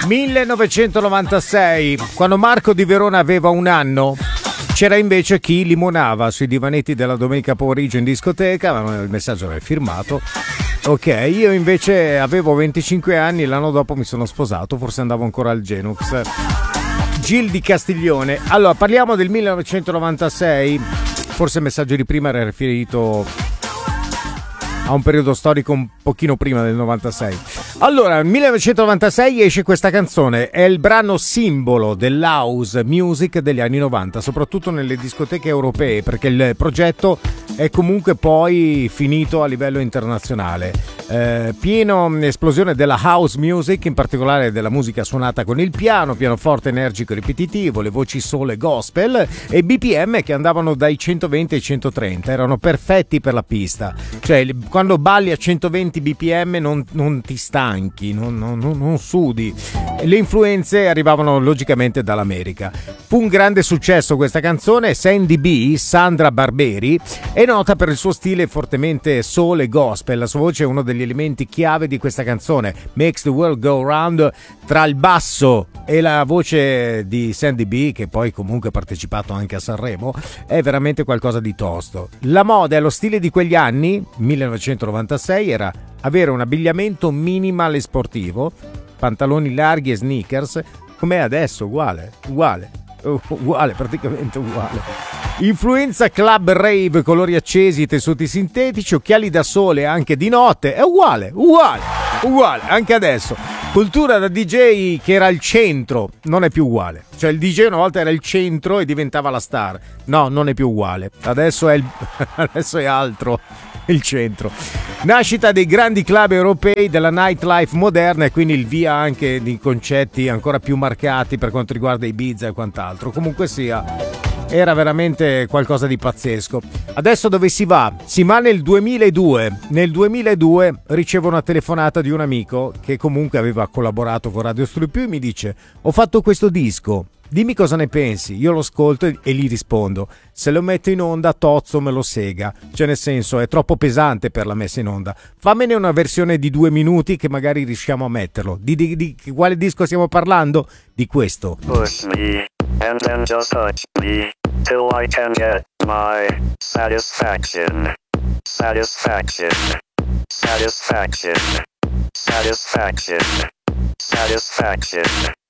1996, quando Marco di Verona aveva 1 anno, c'era invece chi limonava sui divanetti della domenica pomeriggio in discoteca, ma il messaggio era firmato. Ok, io invece avevo 25 anni, l'anno dopo mi sono sposato, forse andavo ancora al Genux. Gil di Castiglione. Allora, parliamo del 1996, forse il messaggio di prima era riferito a un periodo storico un pochino prima del 96. Allora, nel 1996 esce questa canzone, è il brano simbolo dell'house music degli anni 90, soprattutto nelle discoteche europee, perché il progetto è comunque poi finito a livello internazionale. Pieno esplosione della house music, in particolare della musica suonata con il pianoforte energico e ripetitivo, le voci soul e gospel e BPM che andavano dai 120 ai 130, erano perfetti per la pista. Cioè, quando balli a 120 BPM non ti stanchi, non sudi. Le influenze arrivavano logicamente dall'America. Fu un grande successo questa canzone. Sandy B, Sandra Barberi, è nota per il suo stile fortemente soul e gospel. La sua voce è uno degli elementi chiave di questa canzone. Makes the World Go Round. Tra il basso e la voce di Sandy B, che poi comunque ha partecipato anche a Sanremo, è veramente qualcosa di tosto. La moda e lo stile di quegli anni, 1996, era avere un abbigliamento minimal e sportivo, pantaloni larghi e sneakers, come adesso, uguale, praticamente uguale. Influenza club rave, colori accesi, tessuti sintetici, occhiali da sole anche di notte, è uguale, anche adesso. Cultura da DJ che era il centro, non è più uguale. Cioè il DJ una volta era il centro e diventava la star. No, non è più uguale. Adesso è altro. Il centro. Nascita dei grandi club europei, della nightlife moderna e quindi il via anche di concetti ancora più marcati per quanto riguarda Ibiza e quant'altro. Comunque sia, era veramente qualcosa di pazzesco. Adesso dove si va? Si va nel 2002. Nel 2002 ricevo una telefonata di un amico che comunque aveva collaborato con Radio Studio Più e mi dice: ho fatto questo disco, dimmi cosa ne pensi. Io lo ascolto e gli rispondo: se lo metto in onda Tozzo me lo sega, cioè nel senso è troppo pesante per la messa in onda, fammene una versione di 2 minuti che magari riusciamo a metterlo. Di quale disco stiamo parlando? Di questo. Push me and then just touch me till I can get my satisfaction. Satisfaction. Satisfaction. Satisfaction. Satisfaction.